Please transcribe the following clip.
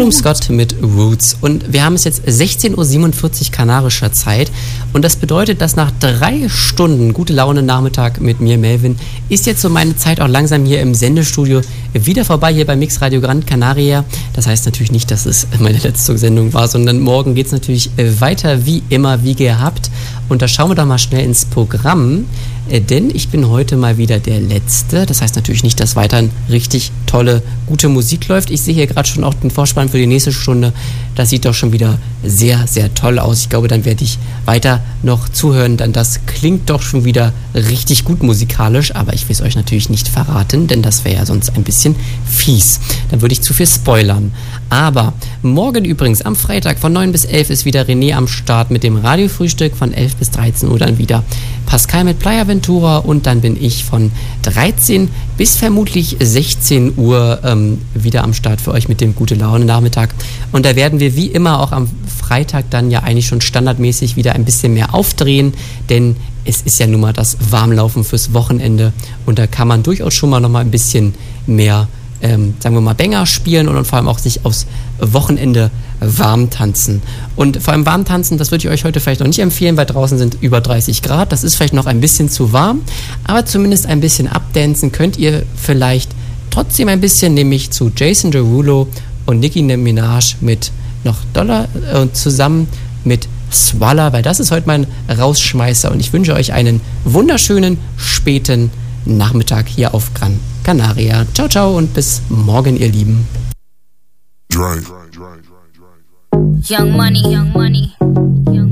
Callum Scott mit Roots. Und wir haben es jetzt 16.47 Uhr kanarischer Zeit. Und das bedeutet, dass nach 3 Stunden gute Laune Nachmittag mit mir, Melvin, ist jetzt so meine Zeit auch langsam hier im Sendestudio wieder vorbei, hier bei Mix Radio Gran Canaria. Das heißt natürlich nicht, dass es meine letzte Sendung war, sondern morgen geht es natürlich weiter wie immer, wie gehabt. Und da schauen wir doch mal schnell ins Programm, denn ich bin heute mal wieder der Letzte. Das heißt natürlich nicht, dass weiterhin richtig tolle, gute Musik läuft. Ich sehe hier gerade schon auch den Vorspann für die nächste Stunde. Das sieht doch schon wieder sehr, sehr toll aus. Ich glaube, dann werde ich weiter noch zuhören, denn das klingt doch schon wieder richtig gut musikalisch. Aber ich will es euch natürlich nicht verraten, denn das wäre ja sonst ein bisschen fies. Dann würde ich zu viel spoilern. Aber morgen übrigens am Freitag von 9 bis 11 ist wieder René am Start mit dem Radiofrühstück. Von 11 bis 13 Uhr dann wieder Pascal mit Playa Ventura und dann bin ich von 13 bis vermutlich 16 Uhr wieder am Start für euch mit dem Gute-Laune-Nachmittag. Und da werden wir wie immer auch am Freitag dann ja eigentlich schon standardmäßig wieder ein bisschen mehr aufdrehen, denn es ist ja nun mal das Warmlaufen fürs Wochenende und da kann man durchaus schon mal noch mal ein bisschen mehr sagen wir mal, Banger spielen und vor allem auch sich aufs Wochenende warm tanzen. Und vor allem warm tanzen, das würde ich euch heute vielleicht noch nicht empfehlen, weil draußen sind über 30 Grad. Das ist vielleicht noch ein bisschen zu warm, aber zumindest ein bisschen abdancen könnt ihr vielleicht trotzdem ein bisschen, nämlich zu Jason Derulo und Nicki Minaj mit noch Dollar zusammen mit Swalla, weil das ist heute mein Rausschmeißer und ich wünsche euch einen wunderschönen späten Nachmittag hier auf Gran Canaria. Ciao, ciao und bis morgen, ihr Lieben. Young money, young money, young